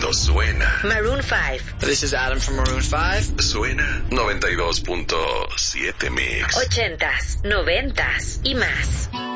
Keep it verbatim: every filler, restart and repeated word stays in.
pero suena. Maroon five. This is Adam from Maroon five. Suena noventa y dos punto siete Mix. Ochentas, noventas y más.